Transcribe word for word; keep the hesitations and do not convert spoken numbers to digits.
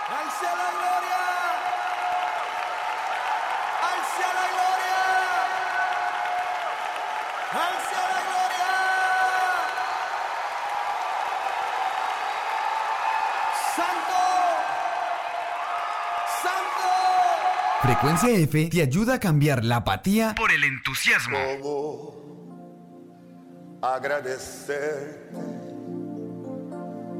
¡Al sea la gloria! ¡Al sea la gloria! ¡Al sea la gloria! ¡Santo! ¡Santo! Frecuencia F te ayuda a cambiar la apatía por el entusiasmo. ¿Cómo agradecer